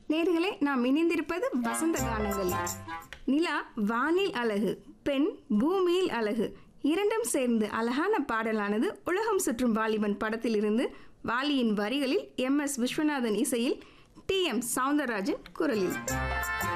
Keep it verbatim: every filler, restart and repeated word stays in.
நேர்களே, நாம் இணைந்திருப்பது வசந்த கானங்கள். நிலா வானில் அழகு, பெண் பூமியில் அழகு, இரண்டும் சேர்ந்து அழகான பாடலானது உலகம் சுற்றும் வாலிபன் படத்திலிருந்து வாலியின் வரிகளில் எம் எஸ் விஸ்வநாதன் இசையில் டி எம் சவுந்தரராஜன் குரலில்.